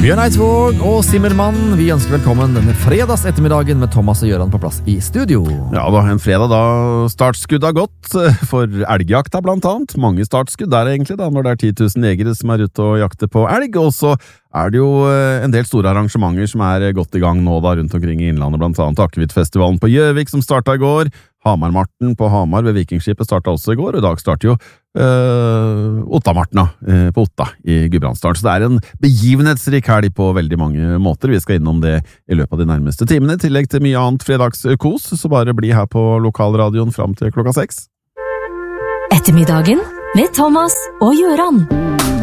Bjørn Eidsvåg og Simmermann, vi ønsker velkommen denne fredags ettermiddagen med Thomas og Gøran på plass i studio. Ja da, en fredag da startskudd har gått for elgjakta blant annet. Mange startskudd der egentlig da, når det er 10 000 jegere som er ute og jakter på elg. Og så er det jo en del store arrangementer som er godt i gang nå da rundt omkring i innlandet, blant annet Akevittfestivalen på Gjøvik som startet i går. Hamarmarten på Hamar ved Vikingskipet startet også i går, og i dag starter jo Ottamartna på Otta i Gudbrandsdalen. Så det er en begivenhetsrik helg på veldig mange måter. Vi skal innom det i løpet av de nærmeste timene, i tillegg til mye annet fredagskos, så bare bli her på lokalradioen fram til klokka 6. Ettermiddagen med Thomas og Gøran.